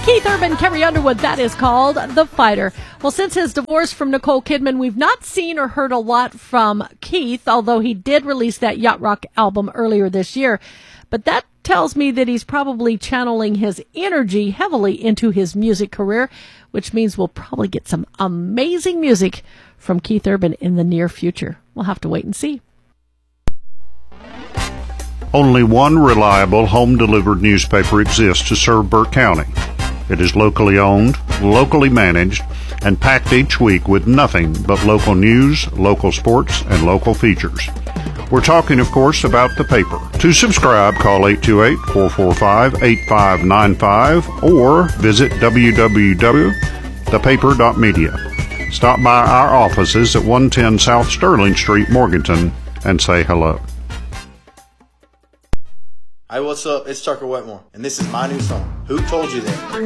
Keith Urban, Carrie Underwood, that is called The Fighter. Well, since his divorce from Nicole Kidman, we've not seen or heard a lot from Keith, although he did release that Yacht Rock album earlier this year. But that tells me that he's probably channeling his energy heavily into his music career, which means we'll probably get some amazing music from Keith Urban in the near future. We'll have to wait and see. Only one reliable home-delivered newspaper exists to serve Burke County. It is locally owned, locally managed, and packed each week with nothing but local news, local sports, and local features. We're talking, of course, about the paper. To subscribe, call 828-445-8595 or visit www.thepaper.media. Stop by our offices at 110 South Sterling Street, Morganton, and say hello. Hey, what's up? It's Tucker Wetmore, and this is my new song, Who Told You That?